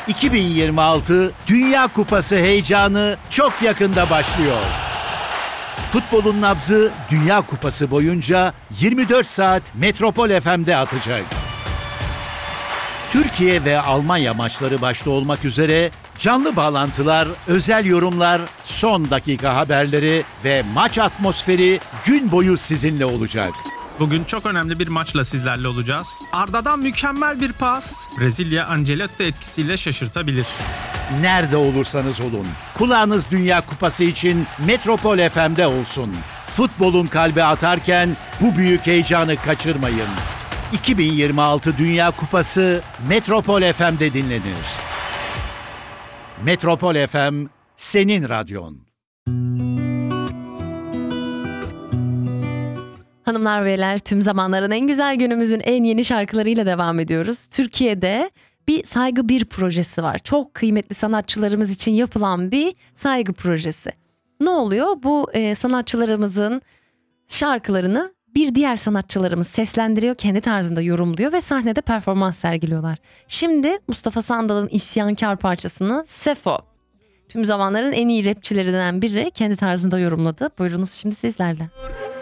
2026 Dünya Kupası heyecanı çok yakında başlıyor. Futbolun nabzı Dünya Kupası boyunca 24 saat Metropol FM'de atacak. Türkiye ve Almanya maçları başta olmak üzere canlı bağlantılar, özel yorumlar, son dakika haberleri ve maç atmosferi gün boyu sizinle olacak. Bugün çok önemli bir maçla sizlerle olacağız. Arda'dan mükemmel bir pas. Brezilya Ancelotti etkisiyle şaşırtabilir. Nerede olursanız olun, kulağınız Dünya Kupası için Metropol FM'de olsun. Futbolun kalbi atarken bu büyük heyecanı kaçırmayın. 2026 Dünya Kupası Metropol FM'de dinlenir. Metropol FM, senin radyon. Hanımlar beyler, tüm zamanların en güzel günümüzün en yeni şarkılarıyla devam ediyoruz. Türkiye'de bir saygı bir projesi var. Çok kıymetli sanatçılarımız için yapılan bir saygı projesi. Ne oluyor? Bu sanatçılarımızın şarkılarını bir diğer sanatçılarımız seslendiriyor, kendi tarzında yorumluyor ve sahnede performans sergiliyorlar. Şimdi Mustafa Sandal'ın isyankar parçasını Sefo, tüm zamanların en iyi rapçilerinden biri, kendi tarzında yorumladı. Buyurunuz şimdi sizlerle.